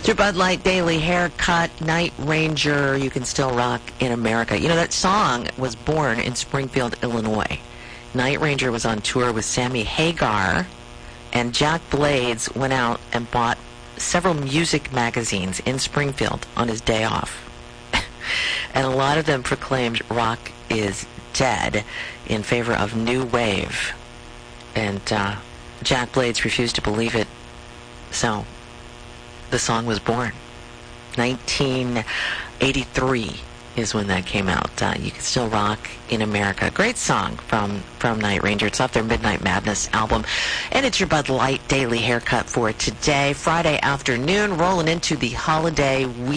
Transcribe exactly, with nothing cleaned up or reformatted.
It's your Bud Light Daily Haircut, Night Ranger, You Can Still Rock in America. You know, that song was born in Springfield, Illinois. Night Ranger was on tour with Sammy Hagar, and Jack Blades went out and bought several music magazines in Springfield on his day off. And a lot of them proclaimed rock is dead in favor of new wave. And uh, Jack Blades refused to believe it. So the song was born. nineteen eighty-three is when that came out. Uh, You Can Still Rock in America. Great song from, from Night Ranger. It's off their Midnight Madness album. And it's your Bud Light Daily Haircut for today, Friday afternoon, rolling into the holiday week.